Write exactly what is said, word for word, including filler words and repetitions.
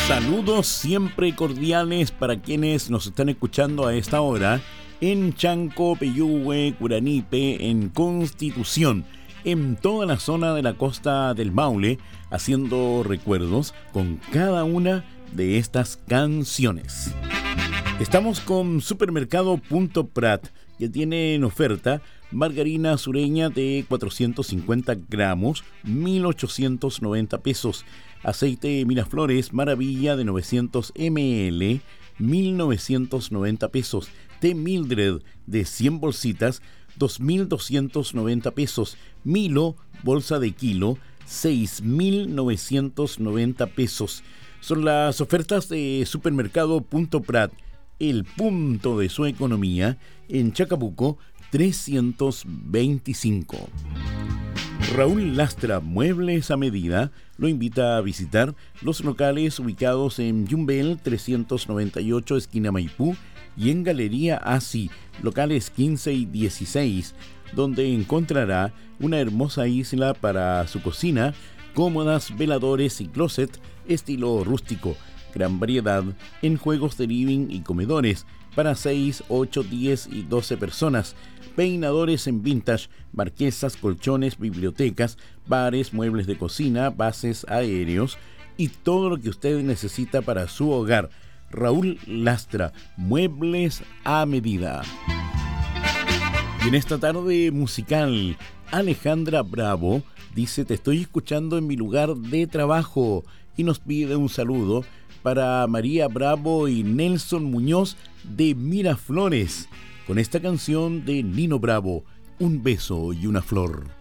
Saludos siempre cordiales para quienes nos están escuchando a esta hora en Chanco, Peyúgue, Curanipe, en Constitución, en toda la zona de la costa del Maule, haciendo recuerdos con cada una de estas canciones. Estamos con Supermercado Punto Prat, que tiene en oferta margarina sureña de cuatrocientos cincuenta gramos, mil ochocientos noventa pesos. Aceite Miraflores Maravilla de novecientos mililitros, mil novecientos noventa pesos. Té Mildred de cien bolsitas, dos mil doscientos noventa pesos. Milo, bolsa de kilo, seis mil novecientos noventa pesos. Son las ofertas de Supermercado Punto Prat, el punto de su economía, en Chacabuco trescientos veinticinco. Raúl Lastra Muebles a Medida lo invita a visitar los locales ubicados en Yumbel trescientos noventa y ocho, esquina Maipú, y en Galería Asi, locales quince y dieciséis, donde encontrará una hermosa isla para su cocina, cómodas, veladores y closet estilo rústico, gran variedad en juegos de living y comedores para seis, ocho, diez y doce personas, peinadores en vintage, marquesas, colchones, bibliotecas, bares, muebles de cocina, bases aéreos y todo lo que usted necesita para su hogar. Raúl Lastra, Muebles a Medida. Y en esta tarde musical, Alejandra Bravo dice: te estoy escuchando en mi lugar de trabajo, y nos pide un saludo para María Bravo y Nelson Muñoz de Miraflores, con esta canción de Nino Bravo, Un beso y una flor.